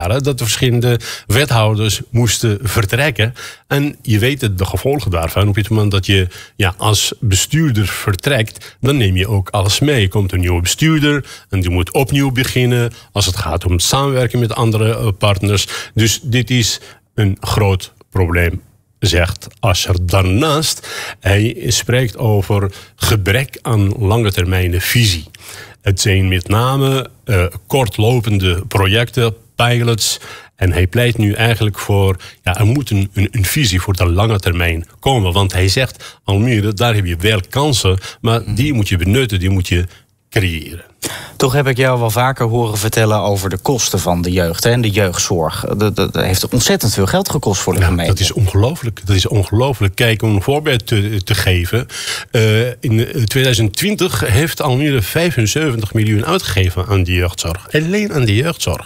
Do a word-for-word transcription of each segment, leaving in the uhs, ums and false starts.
dat de verschillende wethouders moesten vertrekken. En je weet het, de gevolgen daarvan. Op het moment dat je ja, als bestuurder vertrekt, dan neem je ook alles mee. Er komt een nieuwe bestuurder en die moet opnieuw beginnen als het gaat om het samenwerken met andere partners. Dus dit is een groot probleem, zegt Asscher. Daarnaast, hij spreekt over gebrek aan lange termijn visie. Het zijn met name uh, kortlopende projecten, pilots. En hij pleit nu eigenlijk voor, ja, er moet een, een, een visie voor de lange termijn komen. Want hij zegt, Almere, daar heb je wel kansen, maar die moet je benutten, die moet je creëren. Toch heb ik jou wel vaker horen vertellen over de kosten van de jeugd hè, en de jeugdzorg. Dat, dat heeft ontzettend veel geld gekost voor de ja, gemeente. Dat is ongelooflijk. Dat is ongelooflijk. Kijk, om een voorbeeld te, te geven. Uh, in twintig twintig heeft Almere vijfenzeventig miljoen uitgegeven aan de jeugdzorg. Alleen aan de jeugdzorg.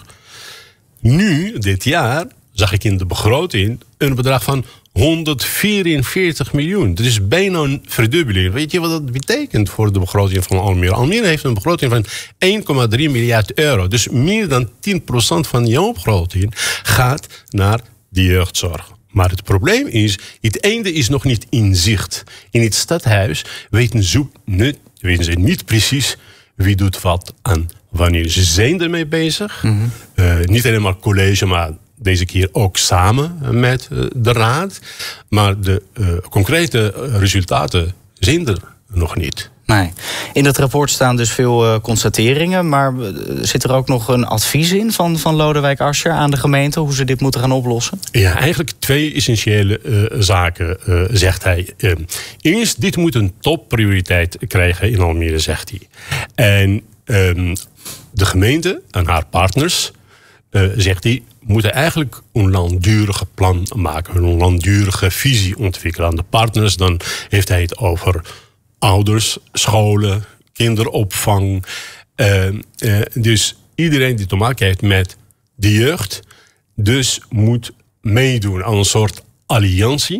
Nu, dit jaar, zag ik in de begroting een bedrag van honderdvierenveertig miljoen. Dat is bijna een verdubbeling. Weet je wat dat betekent voor de begroting van Almere? Almere heeft een begroting van één komma drie miljard euro. Dus meer dan tien procent van jouw begroting gaat naar de jeugdzorg. Maar het probleem is, het einde is nog niet in zicht. In het stadhuis weten ze niet, weten ze niet precies wie doet wat en wanneer. Ze zijn ermee bezig. Mm-hmm. Uh, niet alleen maar college, maar deze keer ook samen met de raad. Maar de uh, concrete resultaten zijn er nog niet. Nee. In het rapport staan dus veel uh, constateringen. Maar zit er ook nog een advies in van, van Lodewijk Asscher aan de gemeente hoe ze dit moeten gaan oplossen? Ja, eigenlijk twee essentiële uh, zaken, uh, zegt hij. Uh, eerst, dit moet een topprioriteit krijgen in Almere, zegt hij. En um, de gemeente en haar partners, uh, zegt hij, moeten eigenlijk een langdurige plan maken. Een langdurige visie ontwikkelen aan de partners. Dan heeft hij het over ouders, scholen, kinderopvang. Uh, uh, dus iedereen die te maken heeft met de jeugd, dus moet meedoen aan een soort alliantie.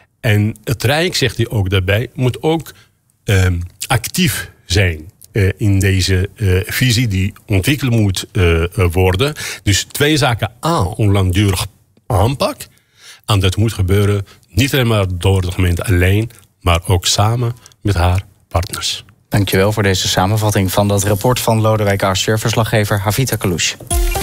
En het Rijk, zegt hij ook daarbij, moet ook uh, actief zijn uh, in deze uh, visie die ontwikkeld moet uh, worden. Dus twee zaken. A, een langdurig aanpak. En dat moet gebeuren niet alleen maar door de gemeente alleen, maar ook samen met haar partners. Dankjewel voor deze samenvatting van dat rapport van Lodewijk Asscher, verslaggever Havita Kalouche.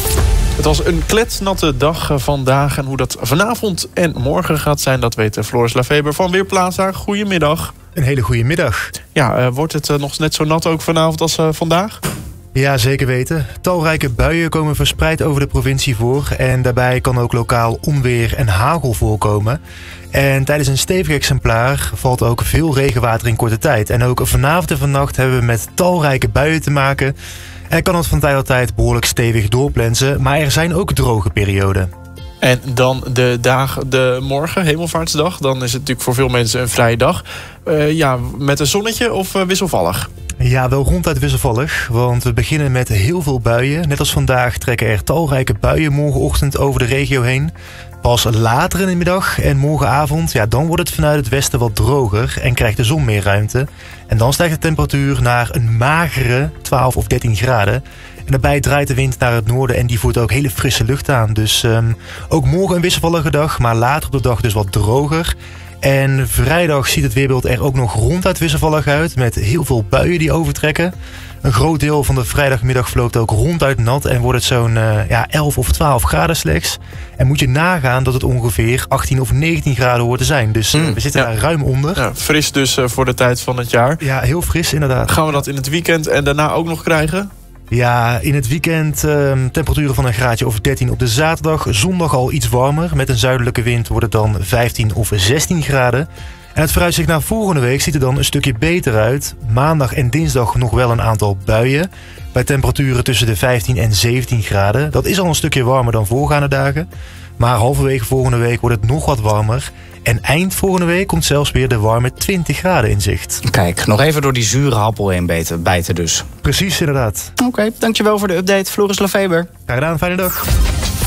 Het was een kletsnatte dag vandaag. En hoe dat vanavond en morgen gaat zijn, dat weet Floris Lafeber van Weerplaza. Goedemiddag. Een hele goede middag. Ja, uh, wordt het uh, nog net zo nat ook vanavond als uh, vandaag? Ja, zeker weten. Talrijke buien komen verspreid over de provincie voor. En daarbij kan ook lokaal onweer en hagel voorkomen. En tijdens een stevig exemplaar valt ook veel regenwater in korte tijd. En ook vanavond en vannacht hebben we met talrijke buien te maken. En kan het van tijd tot tijd behoorlijk stevig doorplensen. Maar er zijn ook droge perioden. En dan de dag, de morgen, Hemelvaartsdag. Dan is het natuurlijk voor veel mensen een vrije dag. Uh, ja, met een zonnetje of uh, wisselvallig? Ja, wel ronduit wisselvallig, want we beginnen met heel veel buien. Net als vandaag trekken er talrijke buien morgenochtend over de regio heen. Pas later in de middag en morgenavond, ja, dan wordt het vanuit het westen wat droger en krijgt de zon meer ruimte. En dan stijgt de temperatuur naar een magere twaalf of dertien graden. En daarbij draait de wind naar het noorden en die voert ook hele frisse lucht aan. Dus um, ook morgen een wisselvallige dag, maar later op de dag dus wat droger. En vrijdag ziet het weerbeeld er ook nog ronduit wisselvallig uit, met heel veel buien die overtrekken. Een groot deel van de vrijdagmiddag verloopt ook ronduit nat en wordt het zo'n uh, ja, elf of twaalf graden slechts. En moet je nagaan dat het ongeveer achttien of negentien graden hoort te zijn. Dus uh, mm, we zitten ja. daar ruim onder. Ja, fris dus uh, voor de tijd van het jaar. Ja, heel fris inderdaad. Gaan we dat in het weekend en daarna ook nog krijgen? Ja, in het weekend uh, temperaturen van een graadje of dertien op de zaterdag. Zondag al iets warmer. Met een zuidelijke wind wordt het dan vijftien of zestien graden. En het vooruitzicht naar volgende week ziet er dan een stukje beter uit. Maandag en dinsdag nog wel een aantal buien. Bij temperaturen tussen de vijftien en zeventien graden. Dat is al een stukje warmer dan voorgaande dagen. Maar halverwege volgende week wordt het nog wat warmer. En eind volgende week komt zelfs weer de warme twintig graden in zicht. Kijk, nog even door die zure appel heen bijten, bijten dus. Precies, inderdaad. Oké, okay, dankjewel voor de update, Floris Lafeber. Graag gedaan, fijne dag.